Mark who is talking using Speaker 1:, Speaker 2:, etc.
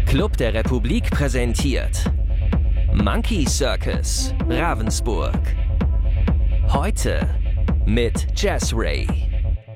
Speaker 1: Club der Republik präsentiert Monkey Circus Ravensburg. Heute mit Jazz Ray.